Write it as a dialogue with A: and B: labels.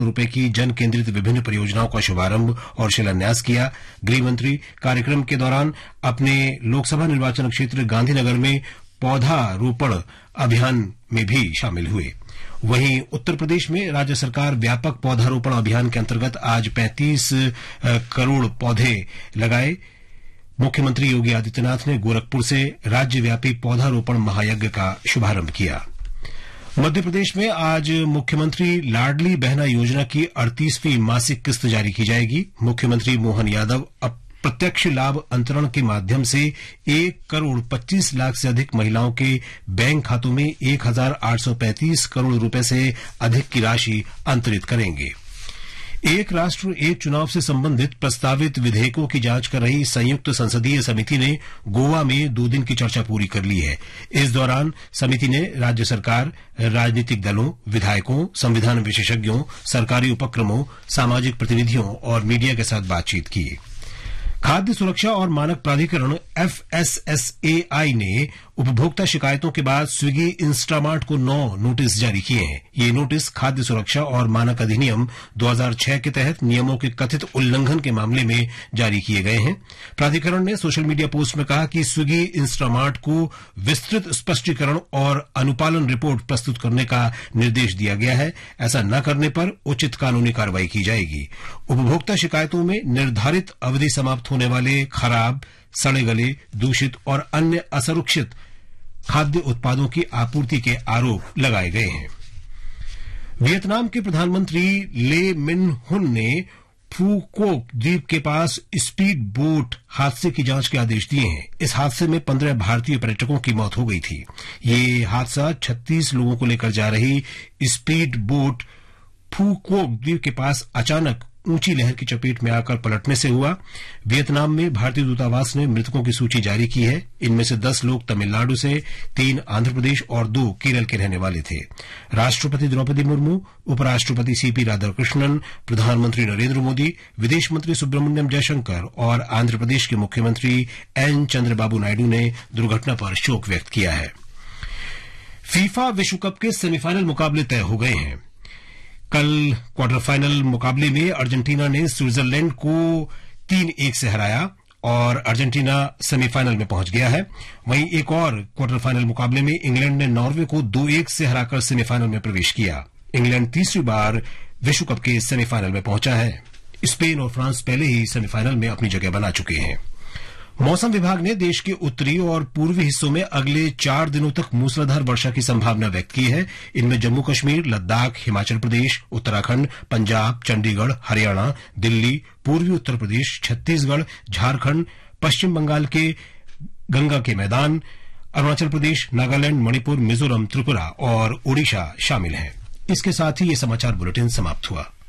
A: रुपए की जन केंद्रित विभिन्न परियोजनाओं का शुभारंभ और शिलान्यास किया। गृह मंत्री कार्यक्रम के दौरान अपने लोकसभा निर्वाचन क्षेत्र गांधीनगर में पौधारोपण अभियान में भी शामिल हुए। वहीं उत्तर प्रदेश में राज्य सरकार व्यापक पौधारोपण अभियान के अंतर्गत आज 35 करोड़ पौधे लगाए। मुख्यमंत्री योगी आदित्यनाथ ने गोरखपुर से राज्यव्यापी पौधारोपण महायज्ञ का शुभारंभ किया। मध्य प्रदेश में आज मुख्यमंत्री लाडली बहना योजना की 38वीं मासिक किस्त जारी की जाएगी। मुख्यमंत्री मोहन यादव प्रत्यक्ष लाभ अंतरण के माध्यम से 1 करोड़ 25 लाख से अधिक महिलाओं के बैंक खातों में 1,835 करोड़ रुपए से अधिक की राशि अंतरित करेंगे। एक राष्ट्र एक चुनाव से संबंधित प्रस्तावित विधेयकों की जांच कर रही संयुक्त संसदीय समिति ने गोवा में 2 दिन की चर्चा पूरी कर ली है। इस दौरान समिति ने राज्य सरकार, राजनीतिक दलों, विधायकों, संविधान विशेषज्ञों, सरकारी उपक्रमों, सामाजिक प्रतिनिधियों और मीडिया के साथ बातचीत की। खाद्य सुरक्षा और मानक प्राधिकरण FSSAI ने उपभोक्ता शिकायतों के बाद स्विगी इंस्टामार्ट को 9 नोटिस जारी किए हैं। ये नोटिस खाद्य सुरक्षा और मानक अधिनियम 2006 के तहत नियमों के कथित उल्लंघन के मामले में जारी किए गए हैं। प्राधिकरण ने सोशल मीडिया पोस्ट में कहा कि स्विगी इंस्टामार्ट को विस्तृत स्पष्टीकरण और अनुपालन रिपोर्ट प्रस्तुत करने का निर्देश दिया गया है। ऐसा न करने पर उचित कानूनी कार्रवाई की जाएगी। उपभोक्ता शिकायतों में निर्धारित अवधि समाप्त होने वाले खराब, सड़े गले, दूषित और अन्य असुरक्षित खाद्य उत्पादों की आपूर्ति के आरोप लगाए गए हैं। वियतनाम के प्रधानमंत्री ले मिन हुन ने फूकोक द्वीप के पास स्पीड बोट हादसे की जांच के आदेश दिए हैं। इस हादसे में 15 भारतीय पर्यटकों की मौत हो गई थी। ये हादसा 36 लोगों को लेकर जा रही स्पीड बोट फूकोक द्वीप के पास अचानक ऊंची लहर की चपेट में आकर पलटने से हुआ। वियतनाम में भारतीय दूतावास ने मृतकों की सूची जारी की है। इनमें से 10 लोग तमिलनाडु से, 3 आंध्र प्रदेश और 2 केरल के रहने वाले थे। राष्ट्रपति द्रौपदी मुर्मू, उपराष्ट्रपति सीपी राधाकृष्णन, प्रधानमंत्री नरेंद्र मोदी, विदेश मंत्री सुब्रमण्यम जयशंकर और आंध्र प्रदेश के मुख्यमंत्री एन चंद्रबाबू नायडू ने दुर्घटना पर शोक व्यक्त किया है। फीफा विश्व कप के सेमीफाइनल मुकाबले तय हो गए हैं। कल क्वार्टर फाइनल मुकाबले में अर्जेंटीना ने स्विट्जरलैंड को 3-1 से हराया और अर्जेंटीना सेमीफाइनल में पहुंच गया है। वहीं एक और क्वार्टर फाइनल मुकाबले में इंग्लैंड ने नॉर्वे को 2-1 से हराकर सेमीफाइनल में प्रवेश किया। इंग्लैंड तीसरी बार विश्व कप के सेमीफाइनल में पहुंचा है। स्पेन और फ्रांस पहले ही सेमीफाइनल में अपनी जगह बना चुके हैं। मौसम विभाग ने देश के उत्तरी और पूर्वी हिस्सों में अगले 4 दिनों तक मूसलाधार वर्षा की संभावना व्यक्त की है। इनमें जम्मू कश्मीर, लद्दाख, हिमाचल प्रदेश, उत्तराखंड, पंजाब, चंडीगढ़, हरियाणा, दिल्ली, पूर्वी उत्तर प्रदेश, छत्तीसगढ़, झारखंड, पश्चिम बंगाल के गंगा के मैदान, अरुणाचल प्रदेश, नागालैंड, मणिपुर, मिजोरम, त्रिपुरा और ओडिशा शामिल हैं। इसके साथ ही ये समाचार बुलेटिन समाप्त हुआ।